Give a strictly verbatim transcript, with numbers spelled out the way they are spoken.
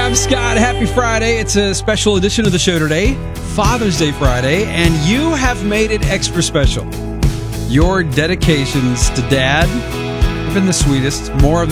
I'm Scott. Happy Friday. It's a special edition of the show today, Father's Day Friday, and you have made it extra special. Your dedications to Dad have been the sweetest. More of